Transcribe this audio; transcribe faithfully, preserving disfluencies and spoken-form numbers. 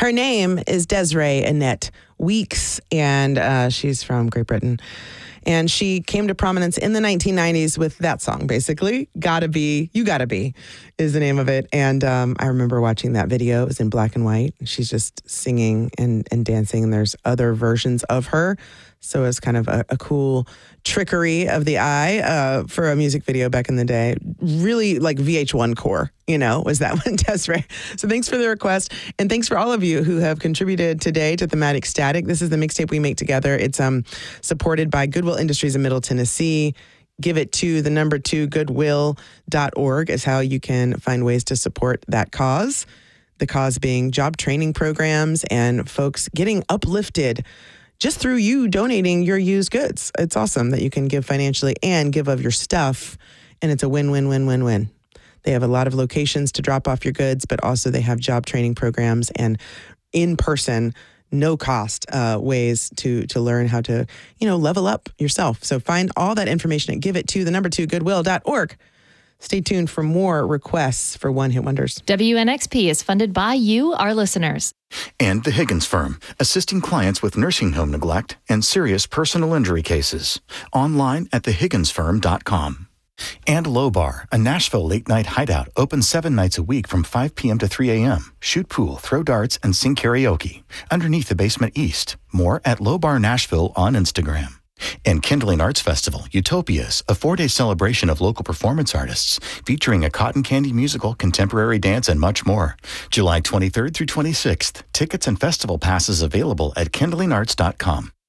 Her name is Desiree Annette Weeks, and uh, she's from Great Britain. And she came to prominence in the nineteen nineties with that song, basically. Gotta Be, You Gotta Be is the name of it. And um, I remember watching that video. It was in black and white. She's just singing and, and dancing, and there's other versions of her. So it's kind of a, a cool trickery of the eye uh, for a music video back in the day. Really like V H one core, you know, was that one, Desiree. So thanks for the request. And thanks for all of you who have contributed today to Thematic Static. This is the mixtape we make together. It's um supported by Goodwill Industries in Middle Tennessee. Give it to the number two goodwill dot org is how you can find ways to support that cause. The cause being job training programs and folks getting uplifted just through you donating your used goods. It's awesome that you can give financially and give of your stuff, and it's a win-win-win-win-win. They have a lot of locations to drop off your goods, but also they have job training programs and in-person, no-cost uh, ways to to learn how to, you know, level up yourself. So find all that information at give it to the number two goodwill dot org. Stay tuned for more requests for One Hit Wonders. W N X P is funded by you, our listeners. And the Higgins Firm, assisting clients with nursing home neglect and serious personal injury cases. Online at the higgins firm dot com. And Low Bar, a Nashville late-night hideout, open seven nights a week from five p.m. to three a.m. Shoot pool, throw darts, and sing karaoke. Underneath the basement east. More at Low Bar Nashville on Instagram. And Kindling Arts Festival, Utopias, a four-day celebration of local performance artists, featuring a cotton candy musical, contemporary dance, and much more. July twenty-third through twenty-sixth. Tickets and festival passes available at kindling arts dot com.